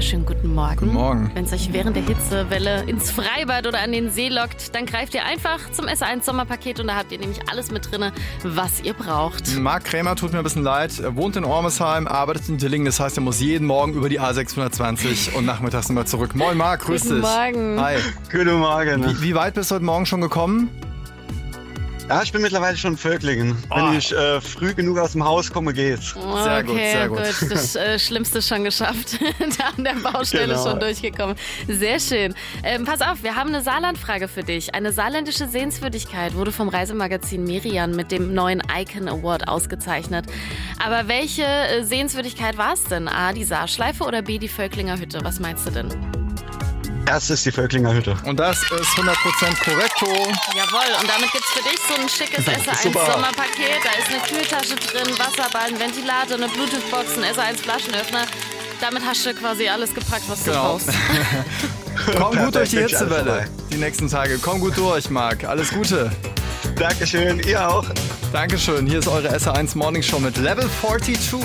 wunderschönen guten Morgen. Guten Morgen. Wenn es euch während der Hitzewelle ins Freibad oder an den See lockt, dann greift ihr einfach zum SR1 Sommerpaket und da habt ihr nämlich alles mit drin, was ihr braucht. Marc Krämer, tut mir ein bisschen leid, er wohnt in Ormesheim, arbeitet in Dillingen, das heißt, er muss jeden Morgen über die A620 und nachmittags nochmal zurück. Moin Marc, grüß dich. Guten Morgen. Hi. Guten Morgen. Wie weit bist du heute Morgen schon gekommen? Ja, ich bin mittlerweile schon in Völklingen. Wenn ich früh genug aus dem Haus komme, geht's. Sehr gut, sehr gut. Das Schlimmste schon geschafft. Da an der Baustelle schon durchgekommen. Sehr schön. Pass auf, wir haben eine Saarland-Frage für dich. Eine saarländische Sehenswürdigkeit wurde vom Reisemagazin Merian mit dem neuen Icon Award ausgezeichnet. Aber welche Sehenswürdigkeit war es denn? A, die Saarschleife oder B, die Völklinger Hütte? Was meinst du denn? Erst ist die Völklinger Hütte. Und das ist 100% korrekto. Jawohl, und damit gibt's für dich so ein schickes SR1 Sommerpaket. Da ist eine Kühltasche drin, Wasserballen, Ventilator, eine Bluetooth-Box, ein SR1 Flaschenöffner. Damit hast du quasi alles gepackt, was du brauchst. Komm gut durch die Hitzewelle die nächsten Tage. Komm gut durch, Marc. Alles Gute. Dankeschön, ihr auch. Dankeschön. Hier ist eure SR1 Morning Show mit Level 42.